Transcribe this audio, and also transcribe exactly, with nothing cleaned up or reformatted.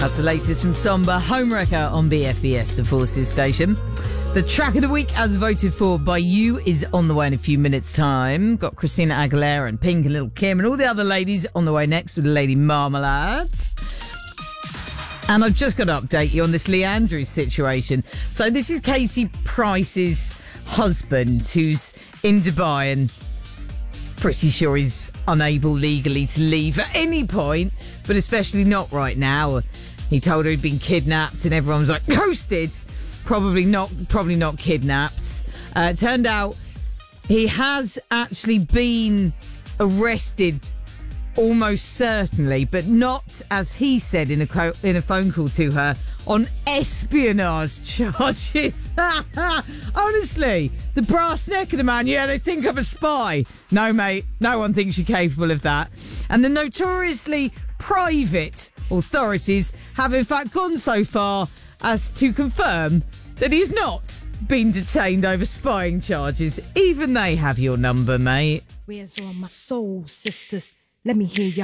That's the latest from Somber, Homewrecker on B F B S, the Forces station. The track of the week, as voted for by you, is on the way in a few minutes' time. Got Christina Aguilera and Pink and Little Kim and all the other ladies on the way next with Lady Marmalade. And I've just got to update you on this Lee Andrews situation. So this is Casey Price's husband who's in Dubai and pretty sure he's unable legally to leave at any point, but especially not right now. He told her he'd been kidnapped and everyone was like, ghosted. Probably not, probably not kidnapped. Uh, it turned out he has actually been arrested almost certainly, but not, as he said in a co- in a phone call to her, on espionage charges. Honestly, the brass neck of the man, yeah, they think I'm a spy. No, mate, no one thinks you're capable of that. And the notoriously private authorities have in fact gone so far as to confirm that he's not been detained over spying charges. Even they have your number, mate. Where's all my soul sisters? Let me hear ya.